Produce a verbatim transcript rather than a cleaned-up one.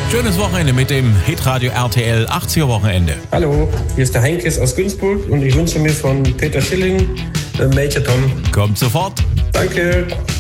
Schönes Wochenende mit dem Hitradio R T L achtziger Wochenende. Hallo, hier ist der Heinkes aus Günzburg und ich wünsche mir von Peter Schilling äh, Major Tom. Kommt sofort. Danke.